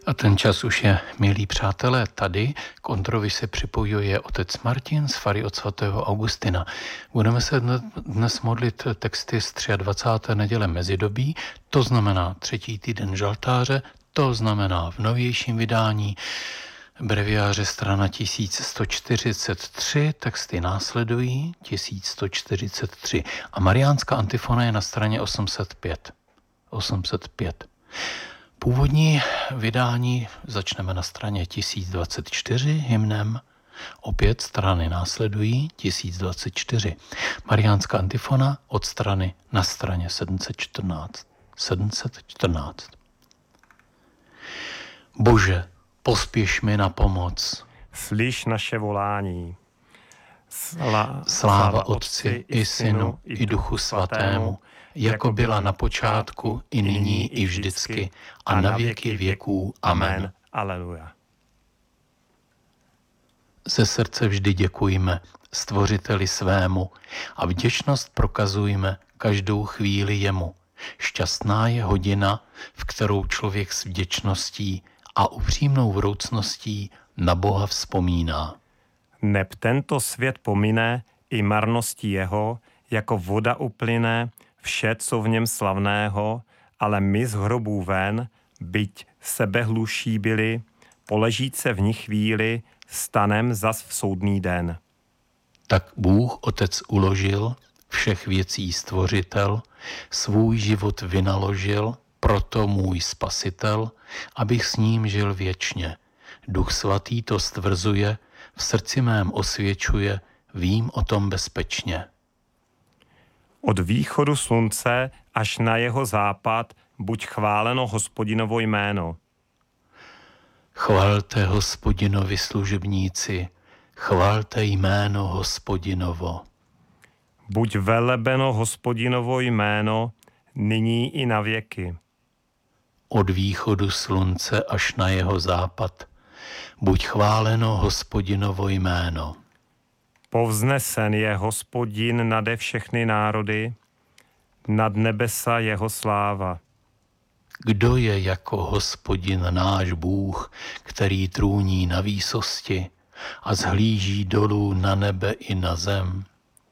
A ten čas už je, milí přátelé, tady. K Ondrovi se připojuje otec Martin z fary od svatého Augustina. Budeme se dnes modlit texty z 23. neděle mezidobí, to znamená 3. týden žaltáře, to znamená v novějším vydání breviáře strana 1143, texty následují 1143 a mariánská antifona je na straně 805. Původní vydání začneme na straně 1024 hymnem, opět strany následují 1024. Mariánská antifona od strany na straně 714. Bože, pospěš mi na pomoc. Slyš naše volání. Sláva Otci i Synu i Duchu Svatému, jako byla na počátku, i nyní, i vždycky, a na věky věků. Amen. Aleluja. Ze srdce vždy děkujme Stvořiteli svému a vděčnost prokazujme každou chvíli jemu. Šťastná je hodina, v kterou člověk s vděčností a upřímnou vroucností na Boha vzpomíná. Neb tento svět pomine i marností jeho, jako voda uplyne vše, co v něm slavného, ale my z hrobů ven, byť sebehluší byli, poležít se v nich chvíli, stanem zas v soudný den. Tak Bůh Otec uložil, všech věcí stvořitel, svůj život vynaložil, proto můj spasitel, abych s ním žil věčně. Duch svatý to stvrzuje, v srdci mém osvědčuje, vím o tom bezpečně. Od východu slunce až na jeho západ buď chváleno Hospodinovo jméno. Chvalte Hospodinovi služebníci, chvalte jméno Hospodinovo. Buď velebeno Hospodinovo jméno, nyní i na věky. Od východu slunce až na jeho západ buď chváleno Hospodinovo jméno. Povznesen je Hospodin nade všechny národy, nad nebesa jeho sláva. Kdo je jako Hospodin náš Bůh, který trůní na výsosti a zhlíží dolů na nebe i na zem?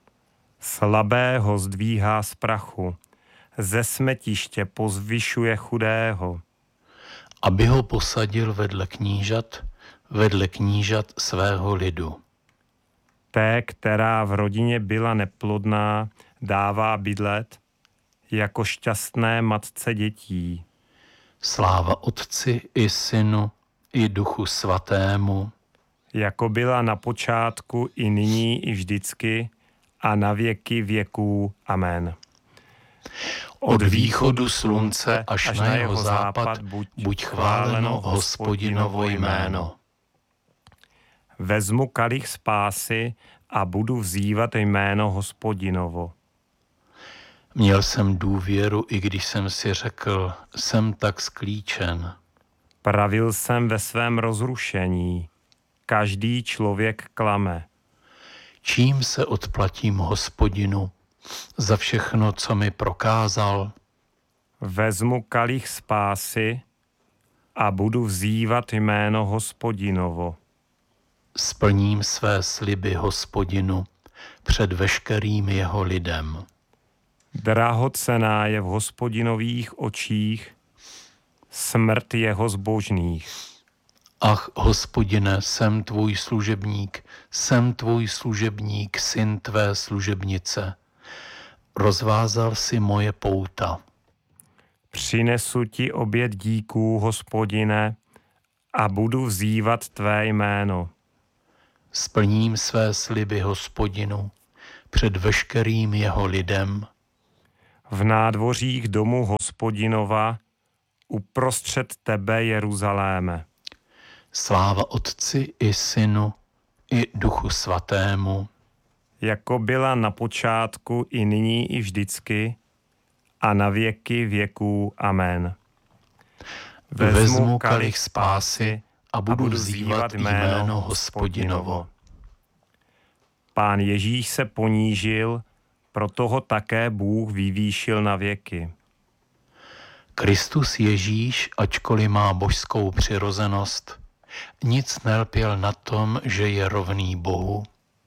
Slabého zdvíhá z prachu, ze smetiště pozvyšuje chudého. Aby ho posadil vedle knížat svého lidu. Té, která v rodině byla neplodná, dává bydlet, jako šťastné matce dětí. Sláva Otci i Synu i Duchu Svatému, jako byla na počátku, i nyní, i vždycky, a na věky věků. Amen. Od východu slunce až na jeho západ buď chváleno Hospodinovo jméno. Vezmu kalich spásy a budu vzývat jméno Hospodinovo. Měl jsem důvěru, i když jsem si řekl, jsem tak sklíčen. Pravil jsem ve svém rozrušení. Každý člověk klame. Čím se odplatím Hospodinu za všechno, co mi prokázal? Vezmu kalich spásy a budu vzývat jméno Hospodinovo. Splním své sliby Hospodinu před veškerým jeho lidem. Drahocenná je v Hospodinových očích smrt jeho zbožných. Ach, Hospodine, jsem tvůj služebník, syn tvé služebnice. Rozvázal si moje pouta. Přinesu ti oběd díků, Hospodine, a budu vzývat tvé jméno. Splním své sliby Hospodinu před veškerým jeho lidem. V nádvořích domu Hospodinova, uprostřed tebe, Jeruzaléme. Sláva Otci i Synu i Duchu Svatému, jako byla na počátku, i nyní, i vždycky, a na věky věků. Amen. Vezmu kalich spásy a budu vzývat jméno Hospodinovo. Pán Ježíš se ponížil, proto ho také Bůh vyvýšil na věky. Kristus Ježíš, ačkoliv má božskou přirozenost, nic nelpěl na tom, že je rovný Bohu.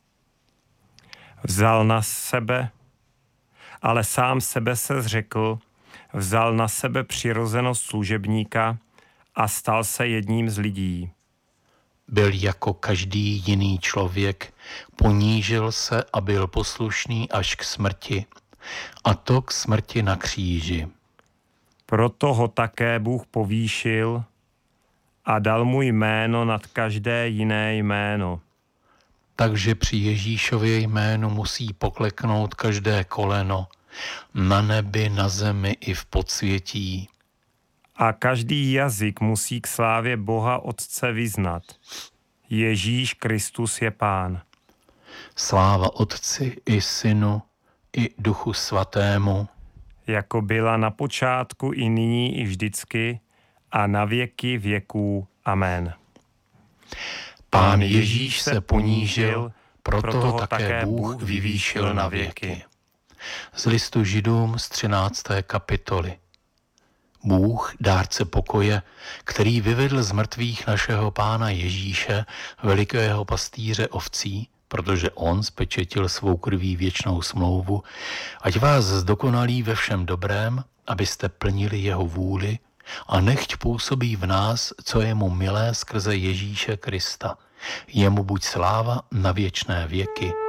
Vzal na sebe, ale sám sebe se zřekl, vzal na sebe přirozenost služebníka a stal se jedním z lidí. Byl jako každý jiný člověk, ponížil se a byl poslušný až k smrti, a to k smrti na kříži. Proto ho také Bůh povýšil a dal mu jméno nad každé jiné jméno. Takže při Ježíšově jménu musí pokleknout každé koleno, na nebi, na zemi i v podsvětí. A každý jazyk musí k slávě Boha Otce vyznat. Ježíš Kristus je Pán. Sláva Otci i Synu i Duchu Svatému, jako byla na počátku i nyní i vždycky a na věky věků. Amen. Pán Ježíš se ponížil, proto ho také Bůh vyvýšil na věky. Z listu Židům z 13. kapitoly. Bůh, dárce pokoje, který vyvedl z mrtvých našeho Pána Ježíše, velikého pastýře ovcí, protože on spečetil svou krví věčnou smlouvu, ať vás zdokonalí ve všem dobrém, abyste plnili jeho vůli, a nechť působí v nás, co je mu milé skrze Ježíše Krista. Jemu buď sláva na věčné věky.